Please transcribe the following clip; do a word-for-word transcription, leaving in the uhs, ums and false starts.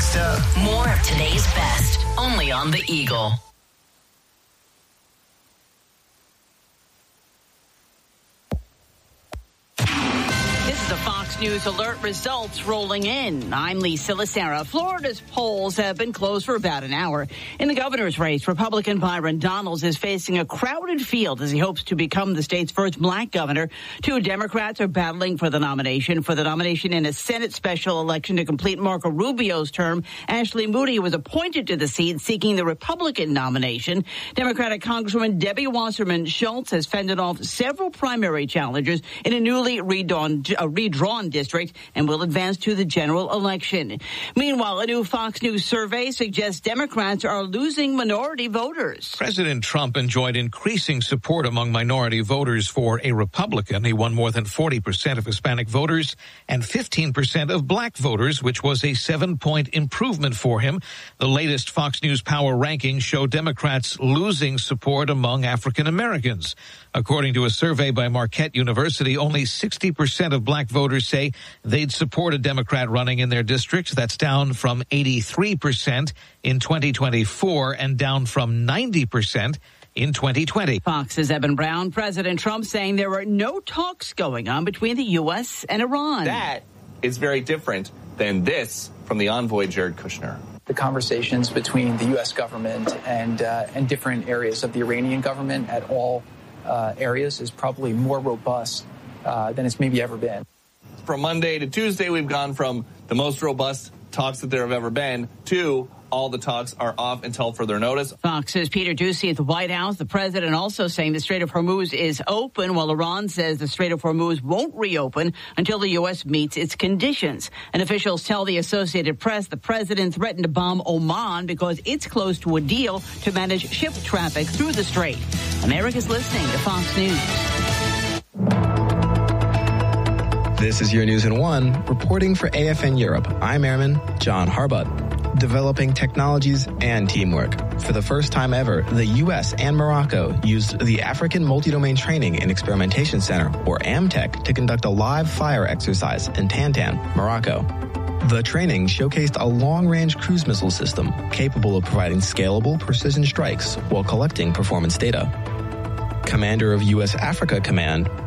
Next up, more of today's best, only on The Eagle. This is a Fox News Alert results rolling in. I'm Lisa Lacera. Florida's polls have been closed for about an hour. In the governor's race, Republican Byron Donalds is facing a crowded field as he hopes to become the state's first black governor. Two Democrats are battling for the nomination. For the nomination in a Senate special election to complete Marco Rubio's term, Ashley Moody was appointed to the seat seeking the Republican nomination. Democratic Congresswoman Debbie Wasserman Schultz has fended off several primary challengers in a newly redrawn a redrawn district and will advance to the general election. Meanwhile, a new Fox News survey suggests Democrats are losing minority voters. President Trump enjoyed increasing support among minority voters for a Republican. He won more than forty percent of Hispanic voters and fifteen percent of black voters, which was a seven-point improvement for him. The latest Fox News Power rankings show Democrats losing support among African Americans. According to a survey by Marquette University, only sixty percent of black voters say they'd support a Democrat running in their district. That's down from eighty-three percent in twenty twenty-four and down from ninety percent in twenty twenty. Fox's Eben Brown. President Trump saying there are no talks going on between the U S and Iran. That is very different than this from the envoy, Jared Kushner. The conversations between the U S government and uh, and different areas of the Iranian government at all uh, areas is probably more robust uh, than it's maybe ever been. From Monday to Tuesday, we've gone from the most robust talks that there have ever been to all the talks are off until further notice. Fox's Peter Doocy at the White House. The president also saying the Strait of Hormuz is open, while Iran says the Strait of Hormuz won't reopen until the U S meets its conditions. And officials tell the Associated Press the president threatened to bomb Oman because it's close to a deal to manage ship traffic through the strait. America's listening to Fox News. This is your News in One, reporting for A F N Europe. I'm Airman John Harbutt. Developing technologies and teamwork. For the first time ever, the U S and Morocco used the African Multi-Domain Training and Experimentation Center, or AMTEC, to conduct a live fire exercise in Tantan, Morocco. The training showcased a long-range cruise missile system capable of providing scalable precision strikes while collecting performance data. Commander of U S Africa Command,